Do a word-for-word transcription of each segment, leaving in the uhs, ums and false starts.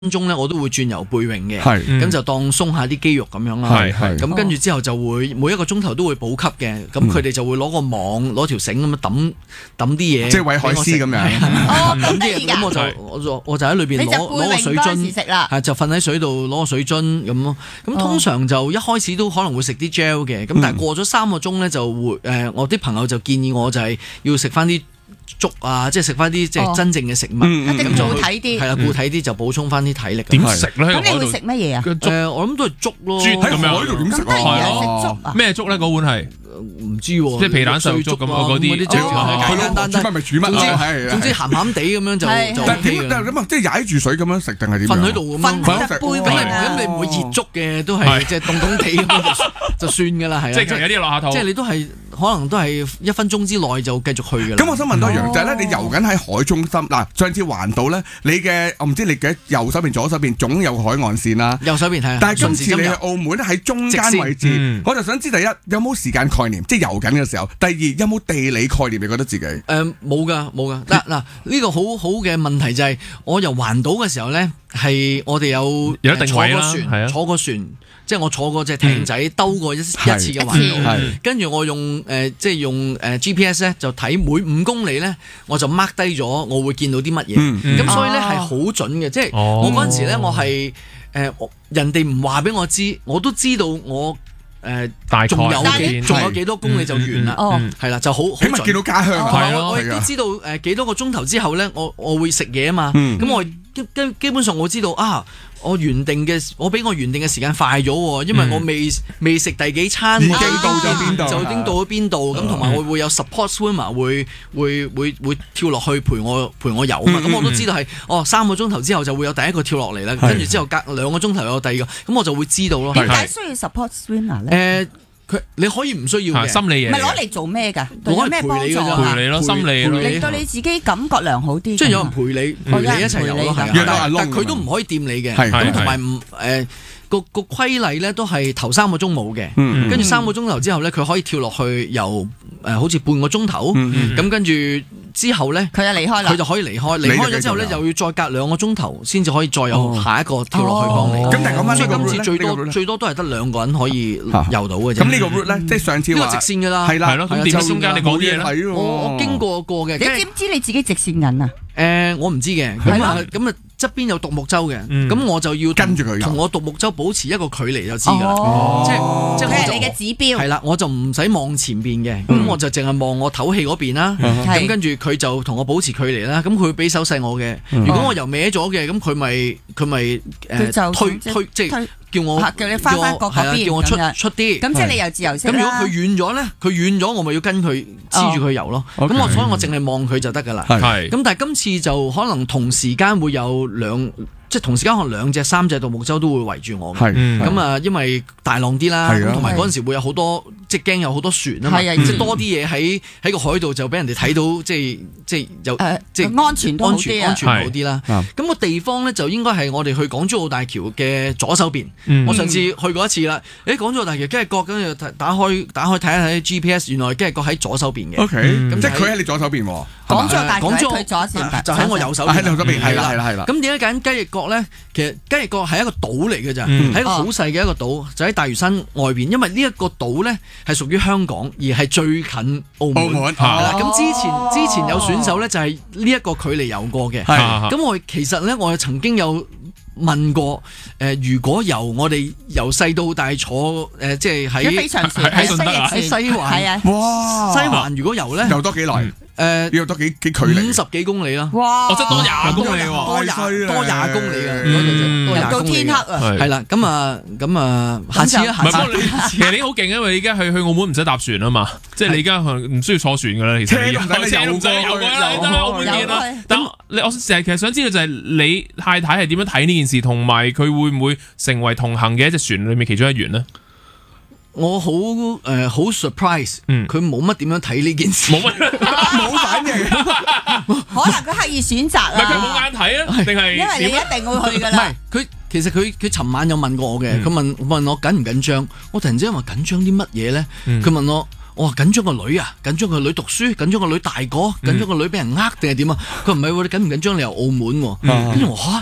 鐘咧，我都會轉游背泳嘅， 係咁就當鬆下啲肌肉咁樣啦。 係係咁跟住之後就會每一個鐘頭都會補給嘅，咁佢哋就會攞個網攞條繩咁樣抌抌啲嘢， 即係餵海獅咁樣。 哦， 抌啲嘢， 咁得意㗎！ 咁我就我就我就喺裏邊你就攞攞個水背泳嗰陣時樽， 食啦。 係就瞓喺水度攞個水樽咁咯。咁通常就一開始都可能會食啲 gel 嘅，咁但係過咗三個鐘咧就會誒，我啲朋友就建議我就係要食翻啲粥啊，即係食翻啲即係真正嘅食物， 嗯一定咁就固體啲。 係啦，固體啲就補充翻啲體力。 點食咧？ 咁你會食乜嘢啊？ 誒，我諗都係粥咯。 豬喺海度點食咁得意啊！ 啊？ 食粥啊！ 咩粥咧？嗰碗係唔知喎， 即係皮蛋瘦粥咁啊嗰啲啲即係哦簡簡單單煮乜咪煮乜總之啊係總之鹹鹹地咁樣就係就但係 OK 點？但嘅。 係咁啊，即係踩住水咁樣食定係點樣？ 瞓喺度咁樣。 瞓喺食度背咁你泳啊！ 咁你唔會熱粥嘅，都係係即係凍凍地咁樣就就算㗎啦，係啊， 即係有啲落下肚。 即係你都係可能都係一分鐘之內就繼續去㗎啦。 咁我想問多一樣，就係咧，你游緊喺海中心嗱，上次環島咧，你嘅我唔知你嘅右手邊、左手邊總有個海岸線啦。 右手邊係啊， 但係今次你去順時針游澳門咧，喺中間直線位置嗯， 我就想知第一有冇時間概念，即係游緊嘅時候；第二有冇地理概念，你覺得自己？ 誒冇㗎冇㗎，嗱嗱呢個好好嘅問題就係我游環島嘅時候咧，係我哋有有定坐過位啦係啊船，坐過船，即係我坐過隻艇仔兜過一一次嘅環一次島， 係跟住我用誒即係用誒 G P S 咧就睇每五公里咧，我就 mark 低咗我會見到啲乜嘢， 嗯嗯咁所以咧哦係好準嘅，即係哦我嗰陣時咧我係誒我人哋唔話俾我知，我都知道我誒大概仲有但係幾仲有幾多公里就完啦， 哦， 係啦就好好準起碼見。到家鄉啊！ 係咯我我亦都係啊知道誒幾多個鐘頭之後咧，我我會食嘢啊嘛。 嗯咁我基基基本上我知道啊，我原定嘅我比我原定嘅時間快咗喎，因為我未未食第幾餐， 已經我就到咗邊度就已經到咗邊度。咁同埋我會有 support swimmer 會會會會跳落去陪我陪我游啊嘛。咁我都知道係哦三個鐘頭之後就會有第一個跳落嚟啦，跟住之後隔兩個鐘頭有第二個，咁我就會知道咯。 點解需要 support swimmer 咧？ 誒，佢你可以唔需要嘅， 係心理嘢嚟嘅， 唔係攞嚟做咩㗎？對攞嚟有咩幫陪你㗎咋助啊？ 陪你咯， 陪心理咯陪。 令到你自己感覺良好啲。 即係有人陪你，陪你一齊游咯，係啊約到阿但窿但佢都唔可以掂你嘅， 係咁係同埋唔誒個個規例咧都係頭三個鐘冇嘅， 嗯跟住三個鐘頭之後咧佢可以跳落去游誒好似半個鐘頭， 嗯嗯咁跟住之後咧佢就離開啦佢。就可以離開， 你就離開咗之後咧繼續游又要再隔兩個鐘頭先至可以再有哦下一個跳落去幫你。 哦咁但係講翻所以呢個今 route 次最呢呢個 route 呢多最多都係得兩個人可以游到嘅啫。 咁呢個 route 咧，即係上次呢個話直線㗎啦， 係啦， 係咯咁點解中間你講啲嘢咧睇喎我我經過過嘅， 你知唔知你自己直線緊啊？ 誒，我唔知嘅， 係咯咁啊，咁啊側邊有獨木舟嘅， 嗯咁我就要跟住佢游同我獨木舟保持一個距離就知㗎啦。 哦即係即係我就佢係你嘅指標。 係啦，我就唔使望前邊嘅，咁嗯我就淨係望我唞氣嗰邊啦。 嗯係咁跟住佢就同我保持距離啦。咁佢會俾手勢我嘅。如果我游歪咗嘅，咁佢咪佢咪佢就誒推即係推即係推叫我嚇叫你翻返過嗰係啦邊叫我出咁樣出啲。 咁即係你又自由式啦。 咁如果佢遠咗咧，佢遠咗，我咪要跟佢黐住佢游咯。咁 OK 我所以我淨係望佢就得㗎啦。 係係咁但係今次就可能同時間會有兩，即係同時間可能兩隻、三隻獨木舟都會圍住我嘅。 係嗯咁啊，因為大浪啲啦， 係啊咁同埋嗰陣時會有好多，即係驚有好多船啊嘛， 係啊即係多啲嘢喺喺個海度就俾人哋睇到，即係即係有誒即係安全都好安全啲啊。 安全好啲啦。 係咁個地方咧就應該係我哋去港珠澳大橋嘅左手邊。 嗯我上次去過一次啦，誒港珠澳大橋跟住角跟住打開打開睇一睇 G P S，原來跟住角喺左手邊嘅。 O K， 嗯咁即係佢喺你左手邊喎， 港珠澳大橋港珠澳喺佢左線， 就喺我右手邊， 啊喺你右手邊，係啦係啦係啦。 咁點解揀雞翼角咧？其實雞翼角係一個島嚟嘅咋， 嗯係一個好細嘅一個島，就喺大嶼山外邊。因為呢一個島咧係屬於香港，而係最近澳門。 澳門係啦， 啊咁之前之前有選手咧就係呢一個距離游過嘅。 係咁我其實咧，我曾經有問過誒，如果由我哋由細到大坐誒，即係喺飛喺翔船喺順德啊喺西環係啊， 哇！ 西環，如果游咧游多幾耐？ 誒要游多幾幾距離？ 五十幾公里啦。 哇！ 哦，即係多廿公里喎。 多太犀利廿多廿公里嘅， 嗯嗰隻就多游到廿公里嘅。 天黑啊！ 係係啦，咁啊，咁啊，下次啊， 唔係， 下次不過你其實你好勁，因為你而家去去澳門唔使搭船啊嘛，即係你而家唔需要坐船噶啦，其實你車都唔使你車都唔使游過游過啦， 去你得澳門見游過啦去。 但你我成日其實想知道就係你太太係點樣睇呢件事，同埋佢會唔會成為同行嘅一隻船裏面其中一員呢？ 我好誒好 surprise， 嗯佢冇乜點樣睇呢件事， 冇乜， 冇反應。 可能佢刻意選擇唔係佢冇啊， 眼睇啊，定係因為你點啊？ 一定會去噶唔係啦。 佢其實佢佢尋晚有問過我嘅，佢問問我緊唔緊張，我突然之間話緊張啲乜嘢咧？佢問我。我話緊張個女啊，緊張個女讀書，緊張個女大個，緊張個女俾人呃定係點啊？佢話唔係喎，你緊唔緊張？你由澳門喎，跟住我嚇。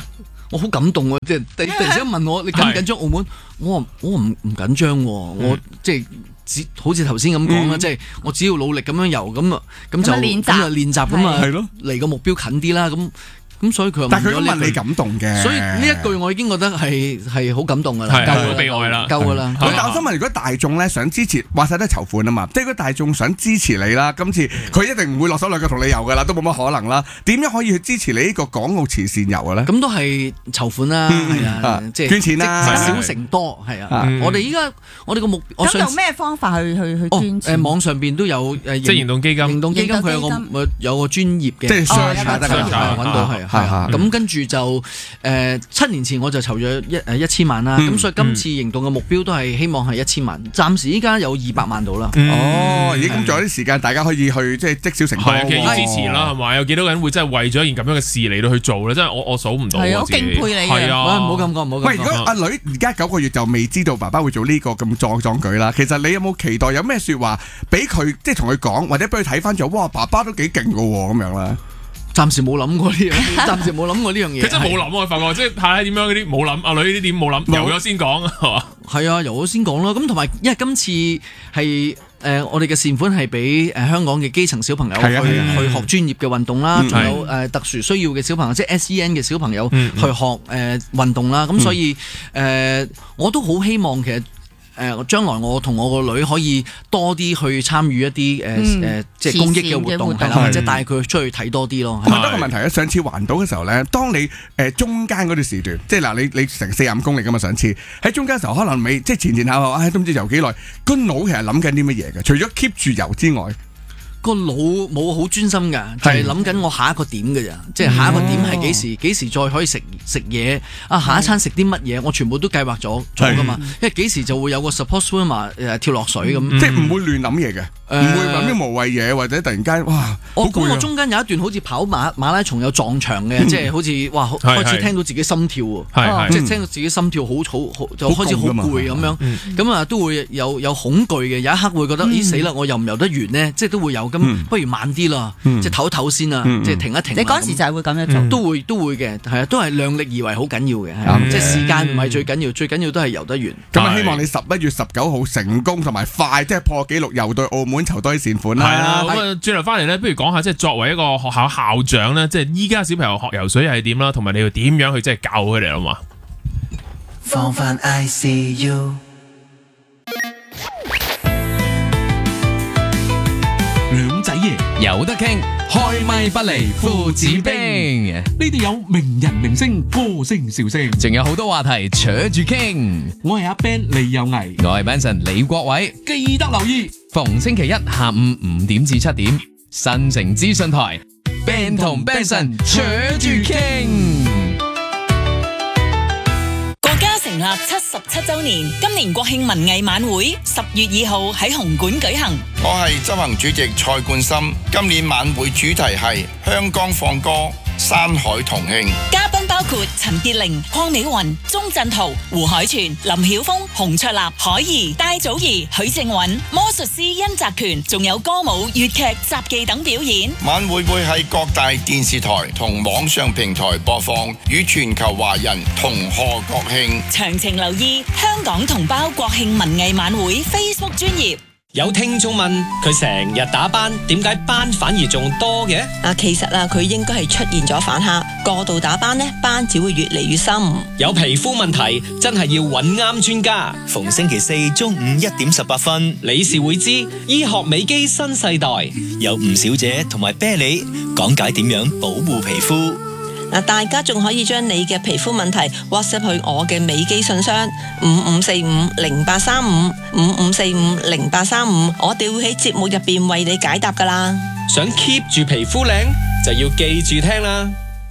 我好感動喎！即係突突然之間問我你緊唔緊張澳門？我話我唔唔緊張喎，我即係只好似頭先咁講啦，即係我只要努力咁樣游咁啊，咁就練習咁就練習咁啊， 係咯， 離個目標近啲啦咁。咁所以佢又但係佢都問你問咗呢一句， 感動嘅， 所以呢一句我已經覺得係係好感動㗎啦， 係好夠㗎啦被愛啦夠㗎啦。 咁但我想問，如果大眾咧想支持，話晒都係籌款啊嘛，即係如果大眾想支持你啦，今次佢一定唔會落手落腳同你遊噶啦，都冇乜可能啦。點樣可以去支持你呢個港澳慈善遊嘅咧？ 咁都係籌款啦，係啊，即係捐錢啦積少成多，係啊。我哋依家我哋個目，我上咁用咩方法去去去哦捐錢？ 誒網上邊都有誒， 即係行動基金行動基金佢有行動基個有個專業嘅， 即係 search 下下得㗎係啦揾到係係係咁跟住就誒七年前我就籌咗一誒一千萬啦，咁所以今次行動嘅目標都係希望係一千萬，暫時依家有二百萬到啦。 哦，咦，咁仲有啲時間，大家可以去即係積少成多係啊，其實要支喎持啦，係咪？有幾多個人會真係為咗一件咁樣嘅事嚟到去做咧？真係我我數唔到係啊好自己敬佩你啊係啊， 喂唔好咁講，唔好咁講。 喂，如果阿女而家九個月就未知道爸爸會做呢個咁壯壯舉啦，其實你有冇期待有咩説話俾佢，即係同佢講，或者俾佢睇翻咗，哇，爸爸都幾勁㗎喎咁樣啦。 暫時冇諗過呢樣，暫時冇諗過呢樣嘢。 佢真係冇諗啊！我發覺即係太太點樣嗰啲冇諗，阿女呢啲點冇諗，由咗先講係嘛？ 係啊，由我先講啦。咁同埋，因為今次係誒、呃、我哋嘅善款係俾誒香港嘅基層小朋友去、 係啊係啊去學專業嘅運動啦， 嗯仲、有誒、呃、特殊需要嘅小朋友，即係 S E N 嘅小朋友嗯去學誒、呃、運動啦。咁所以誒、呃，我都好希望其實。誒，將來我同我個女可以多啲去參與一啲誒誒，即係公益嘅活動，係啦，或者帶佢出去睇多啲咯。 問多個問題咧，上次環島嘅時候咧，當你誒中間嗰段時段，即係嗱，你你成四十五公里㗎嘛，上次喺中間嘅時候，可能未即係前前後後，唉都唔知遊幾耐，個腦其實諗緊啲乜嘢嘅？除咗 keep 住遊之外。 個腦冇好專心㗎，就係諗緊我下一個點嘅咋，即係下一個點係幾時？幾時再可以食食嘢？啊，下一餐食啲乜嘢？我全部都計劃咗咗㗎嘛。因為幾時就會有個 support swimmer 誒跳落水咁， 即係唔會亂諗嘢嘅，唔誒會諗啲無謂嘢，或者突然間哇，好我咁我攰啊！ 中間有一段好似跑馬馬拉松有撞牆嘅，即係好似哇係開始聽到自己心跳喎， 係係即係聽到自己心跳好好好就開始好攰咁樣，咁啊都會有有恐懼嘅，有一刻會覺得咦死啦，我游唔游得完呢？即係都會有咁，不如慢啲啦，即係唞一唞先啦，即係停一停。 你嗰時就係會咁樣做。 都會都會嘅，係啊，都係量力而為好緊要嘅，係啊即係時間唔係最緊要，最緊要都係游得完。 咁啊，希望你十一月十九號成功同埋快，即係破紀錄遊對澳門籌多啲善款係啦， 啦。 咁啊，轉頭翻嚟咧，不如講下即係作為一個學校校長咧，即係依家小朋友學游水係點啦，同埋你要點樣去即係教佢哋啊嘛？ 放飯 I C U。 兩仔爺有得傾，開咪不離父子兵。呢度有名人明星、歌星笑聲， 仲有好多話題扯住傾。 我係阿 Ben 李有毅， 我係 Benson 李國偉， 記得留意逢星期一下午五點至七點，新城資訊台 Ben 同 Benson 扯住傾。 成立七十七週年，今年國慶文藝晚會十月二號喺紅館舉行。 我係執行主席蔡冠森，今年晚會主題係香港放歌，山海同慶。 嘉賓包括陳潔靈、鄺美雲、鐘鎮濤、胡海泉、林曉峰、洪卓立、海怡、戴祖儀、許正允、魔術師殷澤權，仲有歌舞、粵劇、雜技等表演。 晚會會喺各大電視台同網上平台播放，與全球華人同賀國慶。 詳情留意香港同胞國慶文藝晚會 Facebook 專頁。 有聽眾問佢成日打斑，點解斑反而仲多嘅？ 啊，其實啊，佢應該係出現咗反黑，過度打斑呢，斑只會越嚟越深。 有皮膚問題，真係要揾啱專家。 逢星期四中午一點十八分， 理事會知醫學美肌新世代， 有吳小姐同埋啤梨講解點樣保護皮膚。 嗱，大家仲可以將你嘅皮膚問題 WhatsApp 去我嘅美肌信箱五五四五零八三五五五四五零八三五，我哋會喺節目入邊為你解答噶啦。 想 keep 住皮膚靚，就要記住聽啦。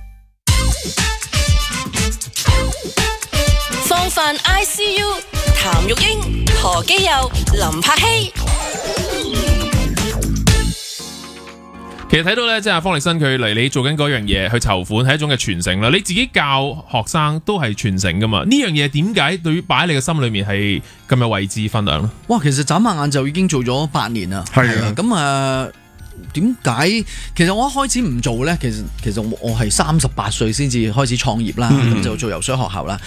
放飯 I C U， 譚玉英、何基佑、林柏希。 其實睇到咧，即係阿方力申佢嚟你做緊嗰樣嘢去籌款係一種嘅傳承啦。你自己教學生都係傳承噶嘛？呢樣嘢點解對於擺喺你嘅心裏面係咁有位置分量咧？ 哇，其實眨下眼就已經做咗八年啦。 係啊， 咁啊。 點解？其實我一開始唔做咧，其實其實我係三十八歲先至開始創業啦，咁、嗯、就做游水學校啦。